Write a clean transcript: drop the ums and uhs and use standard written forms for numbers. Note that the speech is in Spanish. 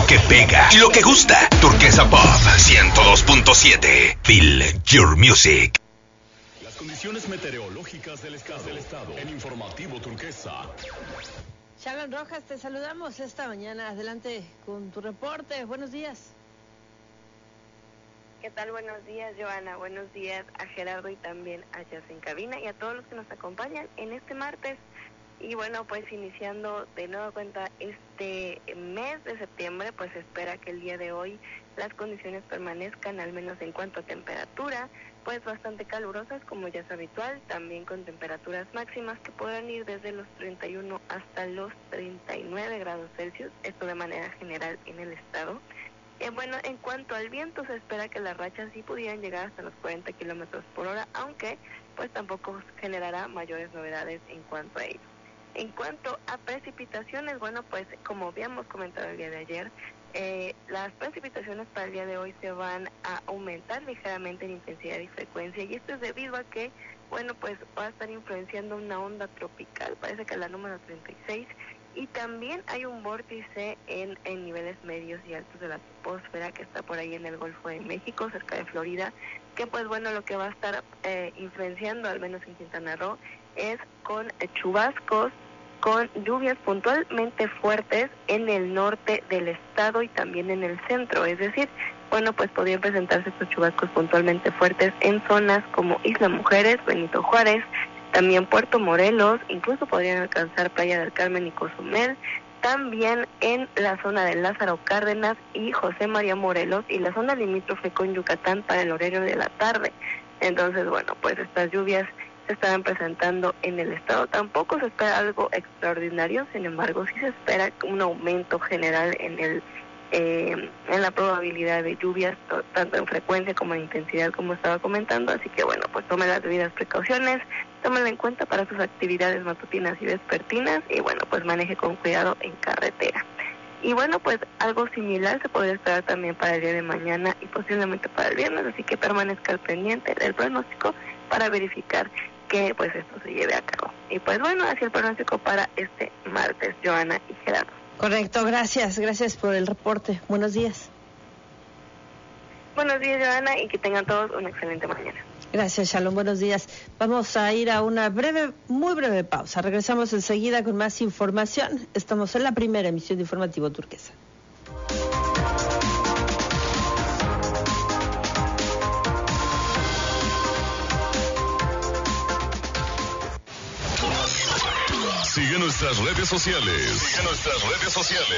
lo que pega y lo que gusta. Turquesa Pop 102.7. Feel your music. Las condiciones meteorológicas del estado en Informativo Turquesa. Shalom Rojas, te saludamos esta mañana. Adelante con tu reporte. Buenos días. ¿Qué tal? Buenos días, Joana. Buenos días a Gerardo y también a Jazz en cabina y a todos los que nos acompañan en este martes. Y bueno, pues iniciando de nueva cuenta este mes de septiembre, pues se espera que el día de hoy las condiciones permanezcan, al menos en cuanto a temperatura, pues bastante calurosas como ya es habitual, también con temperaturas máximas que podrán ir desde los 31 hasta los 39 grados Celsius, esto de manera general en el estado. Bueno, en cuanto al viento, se espera que las rachas sí pudieran llegar hasta los 40 kilómetros por hora, aunque pues tampoco generará mayores novedades en cuanto a ello. En cuanto a precipitaciones, bueno, pues como habíamos comentado el día de ayer, las precipitaciones para el día de hoy se van a aumentar ligeramente en intensidad y frecuencia, y esto es debido a que, bueno, pues va a estar influenciando una onda tropical, parece que la número 36, y también hay un vórtice en niveles medios y altos de la troposfera que está por ahí en el Golfo de México, cerca de Florida, que pues bueno, lo que va a estar influenciando, al menos en Quintana Roo, es con chubascos, con lluvias puntualmente fuertes en el norte del estado y también en el centro, es decir, bueno, pues podrían presentarse estos chubascos puntualmente fuertes en zonas como Isla Mujeres, Benito Juárez, también Puerto Morelos, incluso podrían alcanzar Playa del Carmen y Cozumel, también en la zona de Lázaro Cárdenas y José María Morelos y la zona limítrofe con Yucatán para el horario de la tarde. Entonces, bueno, pues estas lluvias se estarán presentando en el estado. Tampoco se espera algo extraordinario, sin embargo, sí se espera un aumento general en la probabilidad de lluvias, tanto en frecuencia como en intensidad, como estaba comentando. Así que bueno, pues tomen las debidas precauciones, tómenla en cuenta para sus actividades matutinas y vespertinas, y bueno, pues maneje con cuidado en carretera. Y bueno, pues algo similar se podría esperar también para el día de mañana y posiblemente para el viernes, así que permanezca al pendiente del pronóstico para verificar que pues esto se lleve a cabo. Y pues bueno, así el pronóstico para este martes, Joana y Gerardo. Correcto, gracias por el reporte. Buenos días. Buenos días, Joana, y que tengan todos una excelente mañana. Gracias, Shalom, buenos días. Vamos a ir a una muy breve pausa. Regresamos enseguida con más información. Estamos en la primera emisión de Informativo Turquesa. Sigue nuestras redes sociales.